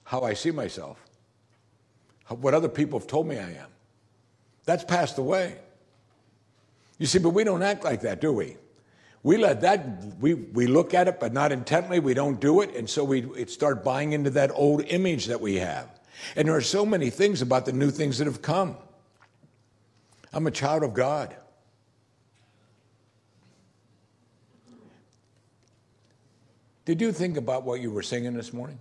how I see myself, what other people have told me I am. That's passed away. You see, but we don't act like that, do we? We let that, we look at it, but not intently. We don't do it. And so we start buying into that old image that we have. And there are so many things about the new things that have come. I'm a child of God. Did you think about what you were singing this morning?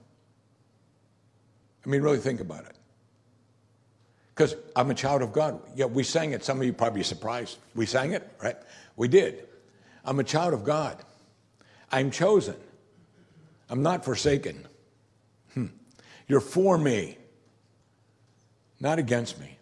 I mean, really think about it. Because I'm a child of God. Yeah, we sang it. Some of you probably surprised. We sang it, right? We did. I'm a child of God. I'm chosen. I'm not forsaken. You're for me, not against me.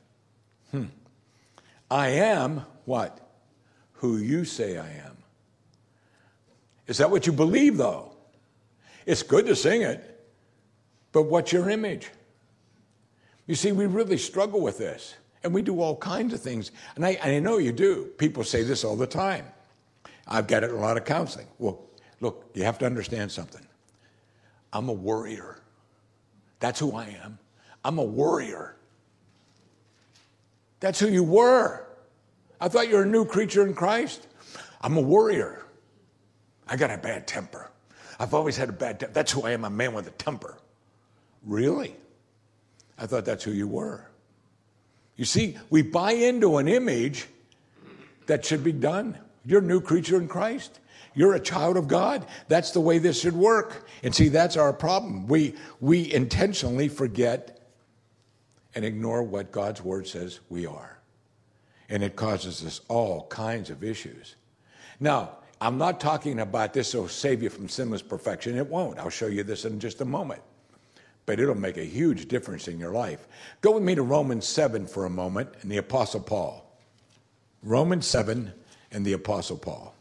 I am what? Who you say I am. Is that what you believe, though? It's good to sing it, but what's your image? You see, we really struggle with this, and we do all kinds of things. And I know you do. People say this all the time. I've got it in a lot of counseling. Well, look, you have to understand something. I'm a worrier. That's who I am. I'm a worrier. That's who you were. I thought you were a new creature in Christ. I'm a worrier. I got a bad temper. I've always had a bad temper. That's who I am, a man with a temper. Really? I thought that's who you were. You see, we buy into an image that should be done. You're a new creature in Christ. You're a child of God. That's the way this should work. And see, that's our problem. We intentionally forget and ignore what God's word says we are. And it causes us all kinds of issues. Now, I'm not talking about this will save you from sinless perfection. It won't. I'll show you this in just a moment. But it'll make a huge difference in your life. Go with me to Romans 7 for a moment and the Apostle Paul. Romans 7 and the Apostle Paul.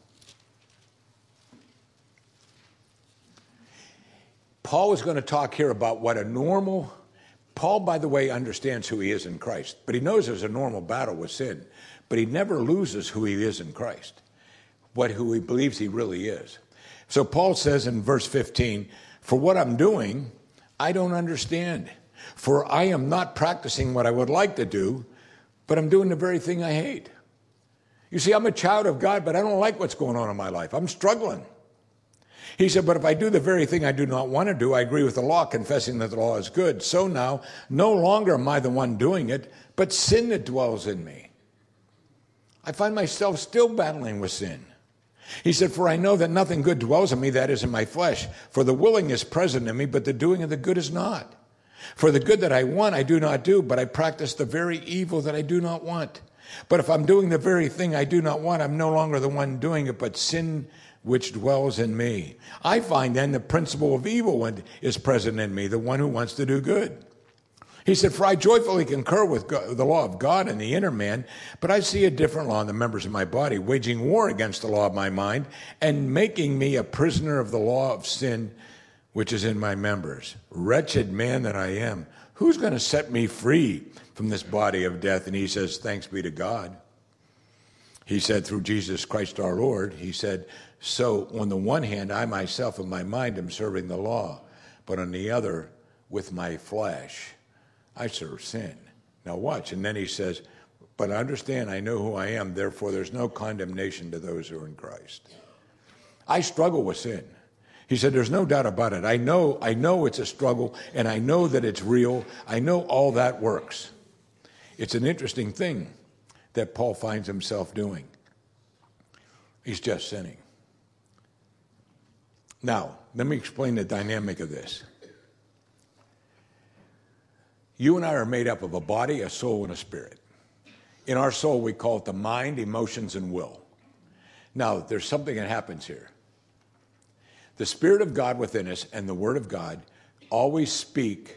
Paul is going to talk here about what a normal... Paul, by the way, understands who he is in Christ, but he knows there's a normal battle with sin, but he never loses who he is in Christ, who he believes he really is. So Paul says in verse 15, for what I'm doing, I don't understand, for I am not practicing what I would like to do, but I'm doing the very thing I hate. You see, I'm a child of God, but I don't like what's going on in my life. I'm struggling. He said, but if I do the very thing I do not want to do, I agree with the law, confessing that the law is good. So now, no longer am I the one doing it, but sin that dwells in me. I find myself still battling with sin. He said, for I know that nothing good dwells in me, that is in my flesh. For the willing is present in me, but the doing of the good is not. For the good that I want, I do not do, but I practice the very evil that I do not want. But if I'm doing the very thing I do not want, I'm no longer the one doing it, but sin which dwells in me. I find then the principle of evil is present in me, the one who wants to do good. He said, for I joyfully concur with the law of God in the inner man, but I see a different law in the members of my body, waging war against the law of my mind and making me a prisoner of the law of sin, which is in my members. Wretched man that I am, who's going to set me free from this body of death? And he says, thanks be to God. He said, through Jesus Christ our Lord, he said, so on the one hand, I myself in my mind am serving the law, but on the other, with my flesh, I serve sin. Now watch, and then he says, but understand, I know who I am, therefore there's no condemnation to those who are in Christ. I struggle with sin. He said, there's no doubt about it. I know it's a struggle, and I know that it's real. I know all that works. It's an interesting thing that Paul finds himself doing. He's just sinning. Now, let me explain the dynamic of this. You and I are made up of a body, a soul, and a spirit. In our soul, we call it the mind, emotions, and will. Now, there's something that happens here. The Spirit of God within us and the Word of God always speak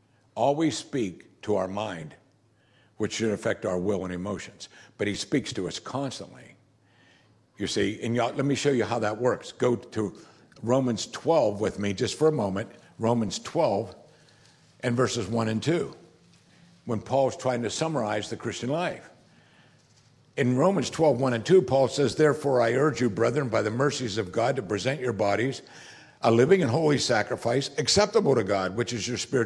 to our mind, which should affect our will and emotions. But he speaks to us constantly. You see, and let me show you how that works. Go to Romans 12 with me just for a moment. Romans 12 and verses 1 and 2. When Paul's trying to summarize the Christian life. In Romans 12, 1 and 2, Paul says, therefore I urge you, brethren, by the mercies of God, to present your bodies a living and holy sacrifice, acceptable to God, which is your spiritual